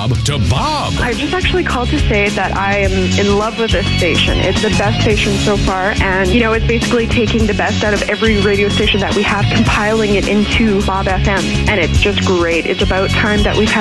Bob to Bob. I just actually called to say that I am in love with this station. It's the best station so far, and, it's basically taking the best out of every radio station that we have, compiling it into Bob FM, and it's just great. It's about time that we've had